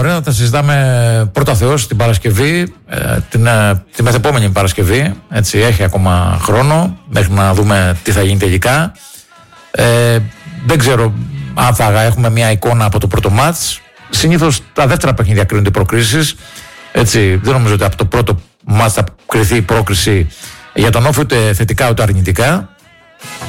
Ωραία, θα τα συζητάμε πρώτα Θεός την Παρασκευή, την μεθεπόμενη Παρασκευή. Έτσι, έχει ακόμα χρόνο μέχρι να δούμε τι θα γίνει τελικά. Δεν ξέρω αν θα έχουμε μια εικόνα από το πρώτο μάτς. Συνήθως τα δεύτερα παιχνίδια κρίνονται οι προκρίσεις. Έτσι, δεν νομίζω ότι από το πρώτο μάτς θα κριθεί η πρόκριση για τον Όφη ούτε θετικά ούτε αρνητικά.